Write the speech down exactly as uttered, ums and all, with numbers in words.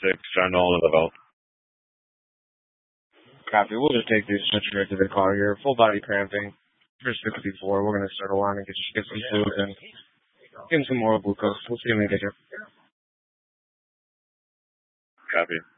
six, trying to hold the belt. Copy. We'll just take these switch right to the car here. Full body cramping. For sixty-four. We're going to start a line and get, get some food and give him some more glucose. We'll see him when we get here. Copy.